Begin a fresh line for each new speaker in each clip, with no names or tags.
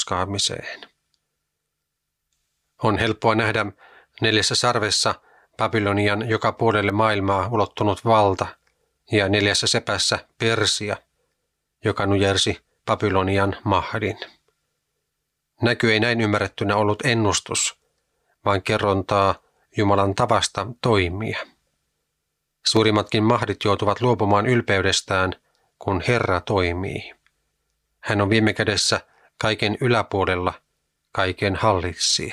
murskaamiseen. On helppoa nähdä 4 sarvessa Babylonian joka puolelle maailmaa ulottunut valta ja 4 sepässä Persia, joka nujersi Babylonian mahdin. Näky ei näin ymmärrettynä ollut ennustus, vaan kerrontaa Jumalan tavasta toimia. Suurimmatkin mahdit joutuvat luopumaan ylpeydestään, kun Herra toimii. Hän on viime kädessä kaiken yläpuolella, kaiken hallitsija.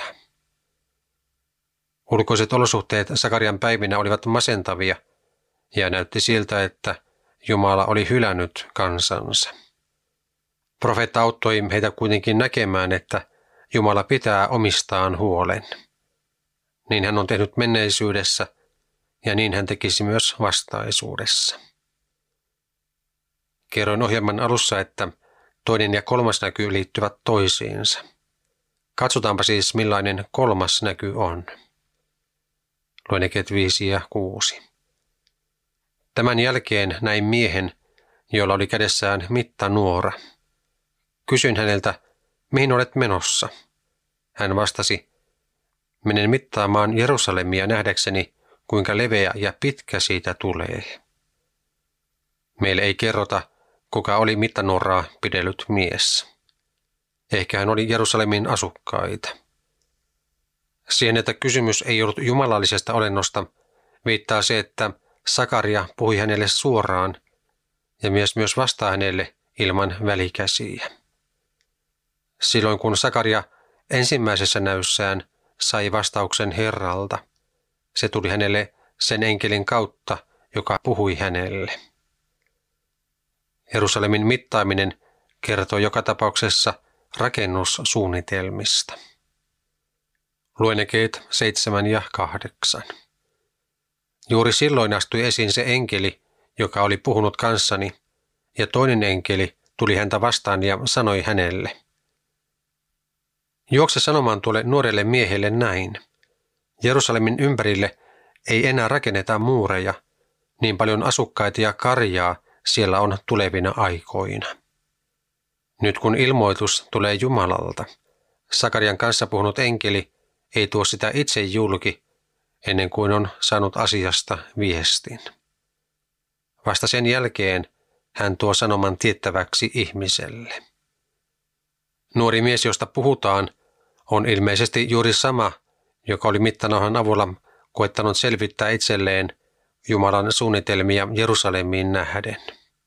Ulkoiset olosuhteet Sakarian päivinä olivat masentavia ja näytti siltä, että Jumala oli hylännyt kansansa. Profeetta auttoi heitä kuitenkin näkemään, että Jumala pitää omistaan huolen. Niin hän on tehnyt menneisyydessä ja niin hän tekisi myös vastaisuudessa. Kerroin ohjelman alussa, että 2. ja 3. näky liittyvät toisiinsa. Katsotaanpa siis, millainen 3. näky on. Luen jakeet 5 ja 6. Tämän jälkeen näin miehen, jolla oli kädessään mittanuora. Kysyin häneltä, mihin olet menossa? Hän vastasi, menen mittaamaan Jerusalemia nähdäkseni, kuinka leveä ja pitkä siitä tulee. Meille ei kerrota, kuka oli mittanuoraa pidellyt mies. Ehkä hän oli Jerusalemin asukkaita. Siihen, että kysymys ei ollut jumalallisesta olennosta, viittaa se, että Sakaria puhui hänelle suoraan ja myös vastaa hänelle ilman välikäsiä. Silloin kun Sakaria ensimmäisessä näyssään sai vastauksen Herralta, se tuli hänelle sen enkelin kautta, joka puhui hänelle. Jerusalemin mittaaminen kertoo joka tapauksessa rakennussuunnitelmista. Luen jakeet 7 ja 8. Juuri silloin astui esiin se enkeli, joka oli puhunut kanssani, ja toinen enkeli tuli häntä vastaan ja sanoi hänelle, juokse sanomaan tuolle nuorelle miehelle näin. Jerusalemin ympärille ei enää rakenneta muureja, niin paljon asukkaita ja karjaa siellä on tulevina aikoina. Nyt kun ilmoitus tulee Jumalalta, Sakarian kanssa puhunut enkeli ei tuo sitä itse julki, ennen kuin on saanut asiasta viestin. Vasta sen jälkeen hän tuo sanoman tiettäväksi ihmiselle. Nuori mies, josta puhutaan, on ilmeisesti juuri sama, joka oli mittanauhan avulla koettanut selvittää itselleen Jumalan suunnitelmia Jerusalemiin nähden.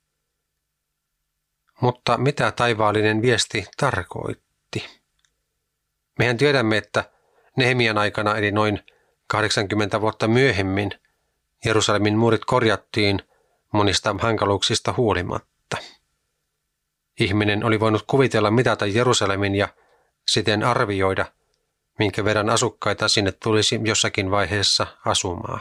Mutta mitä taivaallinen viesti tarkoitti? Mehän tiedämme, että Nehemian aikana eli noin 80 vuotta myöhemmin Jerusalemin muurit korjattiin monista hankaluuksista huolimatta. Ihminen oli voinut kuvitella mitata Jerusalemin ja siten arvioida, minkä verran asukkaita sinne tulisi jossakin vaiheessa asumaan.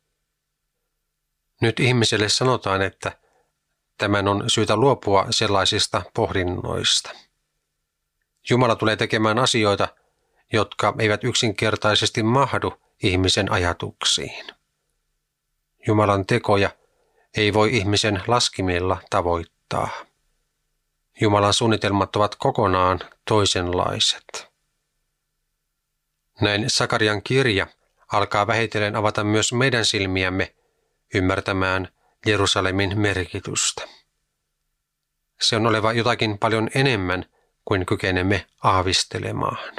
Nyt ihmiselle sanotaan, että tämän on syytä luopua sellaisista pohdinnoista. Jumala tulee tekemään asioita, jotka eivät yksinkertaisesti mahdu ihmisen ajatuksiin. Jumalan tekoja ei voi ihmisen laskimilla tavoittaa. Jumalan suunnitelmat ovat kokonaan toisenlaiset. Näin Sakarian kirja alkaa vähitellen avata myös meidän silmiämme ymmärtämään Jerusalemin merkitystä. Se on oleva jotakin paljon enemmän kuin kykenemme aavistelemaan.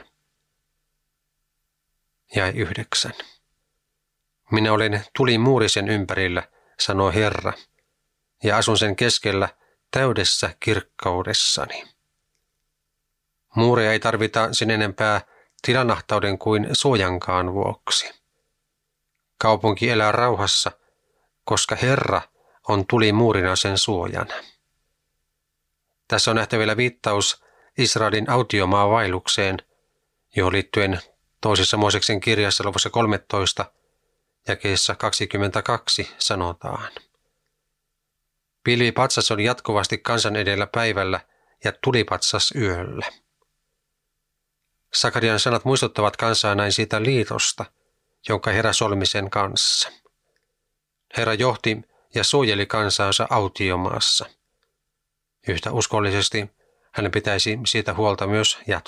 Jae 9. Minä olen tulimuuri sen ympärillä, sanoo Herra, ja asun sen keskellä täydessä kirkkaudessani. Muureja ei tarvita sen enempää tilanahtauden kuin suojankaan vuoksi. Kaupunki elää rauhassa, koska Herra on tulimuurina sen suojana. Tässä on nähtävillä viittaus Israelin autiomaavailukseen, johon liittyen toisessa Mooseksen kirjassa luvussa 13 jakeessa 22 sanotaan. Pilvipatsas oli jatkuvasti kansan edellä päivällä ja tulipatsas yöllä. Sakarian sanat muistuttavat kansaa näin siitä liitosta, jonka Herra solmi sen kanssa. Herra johti ja suojeli kansaansa autiomaassa. Yhtä uskollisesti hänen pitäisi siitä huolta myös jatkossa.